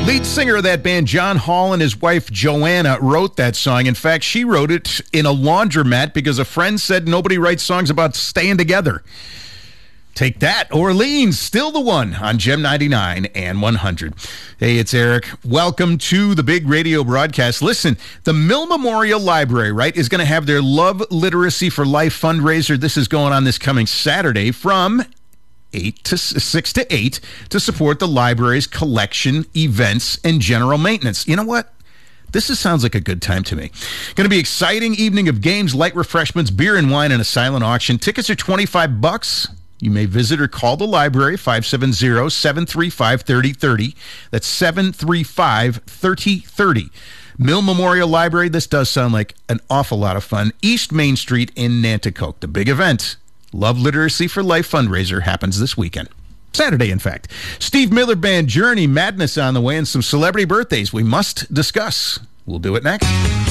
Lead singer of that band, John Hall, and his wife, Joanna, wrote that song. In fact, she wrote it in a laundromat because a friend said nobody writes songs about staying together. Take that. Orleans, still the one on Gem 99 and 100. Hey, it's Eric. Welcome to the big radio broadcast. Listen, the Mill Memorial Library, right, is going to have their Love Literacy for Life fundraiser. This is going on this coming Saturday from 6 to 8 to support the library's collection, events, and general maintenance. You know what? Sounds like a good time to me. Going to be exciting evening of games, light refreshments, beer and wine, and a silent auction. Tickets are $25. You may visit or call the library, 570-735-3030. That's 735-3030. Mill Memorial Library, this does sound like an awful lot of fun. East Main Street in Nanticoke. The big event, Love Literacy for Life fundraiser, happens this weekend. Saturday, in fact. Steve Miller Band, Journey, Madness on the way, and some celebrity birthdays we must discuss. We'll do it next.